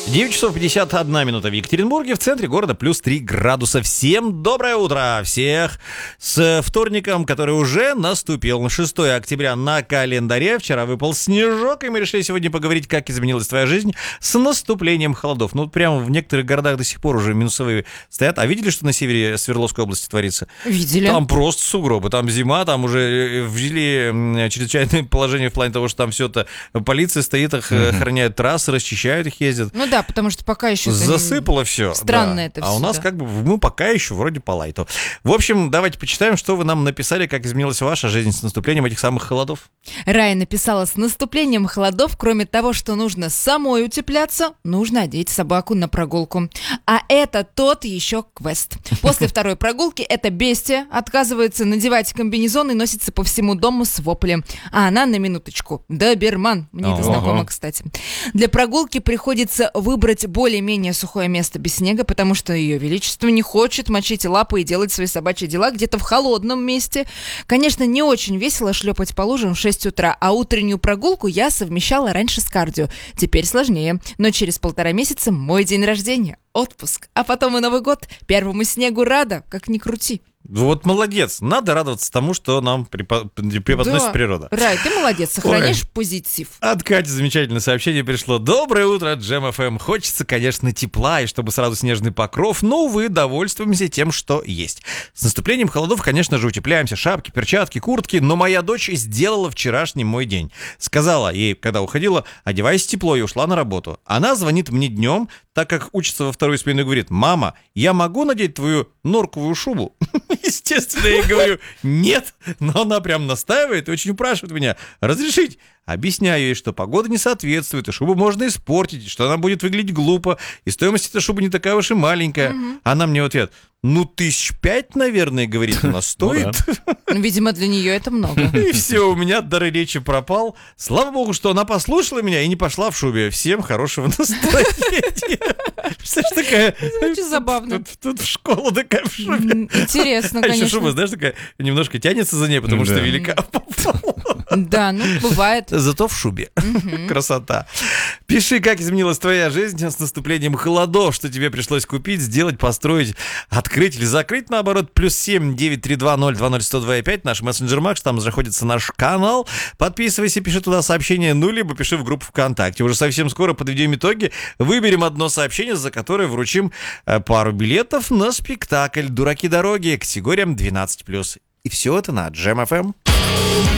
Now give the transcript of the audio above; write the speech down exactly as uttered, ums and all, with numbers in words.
девять часов пятьдесят одна минута в Екатеринбурге, в центре города плюс три градуса. Всем доброе утро! Всех с вторником, который уже наступил. шестое октября на календаре. Вчера выпал снежок, и мы решили сегодня поговорить, как изменилась твоя жизнь с наступлением холодов. Ну, прямо в некоторых городах до сих пор уже минусовые стоят. А видели, что на севере Свердловской области творится? Видели. Там просто сугробы, там зима, там уже ввели чрезвычайное положение в плане того, что там все это полиция стоит, их Мгм. охраняют трассы, расчищают их, ездят. Ну да, потому что пока еще... это Засыпало все. Странно да. это А всё, у нас да. как бы, мы пока еще вроде по лайту. В общем, давайте почитаем, что вы нам написали, как изменилась ваша жизнь с наступлением этих самых холодов. Рая написала: с наступлением холодов, кроме того, что нужно самой утепляться, нужно одеть собаку на прогулку. А это тот еще квест. После второй прогулки это бестия отказывается надевать комбинезон и носится по всему дому с воплем. А она, на минуточку, доберман. Мне это Ага. знакомо, кстати. Для прогулки приходится выбрать более-менее сухое место без снега, потому что ее величество не хочет мочить лапы и делать свои собачьи дела где-то в холодном месте. Конечно, не очень весело шлепать по лужам в шесть утра, а утреннюю прогулку я совмещала раньше с кардио. Теперь сложнее, но через полтора месяца мой день рождения, отпуск, а потом и Новый год. Первому снегу рада, как ни крути. Вот молодец. Надо радоваться тому, что нам препо- преподносит Да. природа. Рай, ты молодец, сохраняешь позитив. От Кати замечательное сообщение пришло. Доброе утро, Джем эф эм. Хочется, конечно, тепла, и чтобы сразу снежный покров, но, увы, довольствуемся тем, что есть. С наступлением холодов, конечно же, утепляемся. Шапки, перчатки, куртки. Но моя дочь сделала вчерашний мой день. Сказала ей, когда уходила: одевайся тепло, и ушла на работу. Она звонит мне днем, так как учится во вторую смену, и говорит: мама, я могу надеть твою норковую шубу? Естественно, я ей говорю: нет, но она прям настаивает и очень упрашивает меня разрешить. Объясняю ей, что погода не соответствует, и шубу можно испортить, что она будет выглядеть глупо, и стоимость этой шубы не такая уж и маленькая. Мгм. Она мне в ответ: ну, тысяч пять, наверное, говорит, она стоит. Ну, видимо, для нее это много. И все, у меня дар речи пропал. Слава богу, что она послушала меня и не пошла в шубе. Всем хорошего настроения. Представляешь, такая... Очень забавно. Тут, тут в школу такая в шубе. М, Интересно, А еще шуба, конечно. знаешь, такая немножко тянется за ней, потому что Да. велика. Да, ну, бывает. Зато в шубе. Мгм. Красота. Пиши, как изменилась твоя жизнь с наступлением холодов, что тебе пришлось купить, сделать, построить, открыть или закрыть, наоборот. Плюс семь девять три два ноль два ноль сто два пять, наш мессенджер Макс, там находится наш канал. Подписывайся, пиши туда сообщение, ну, либо пиши в группу ВКонтакте. Уже совсем скоро подведем итоги, выберем одно сообщение, за которое вручим э, пару билетов на спектакль «Дураки дороги» категориям двенадцать плюс. И все это на Джем эф эм.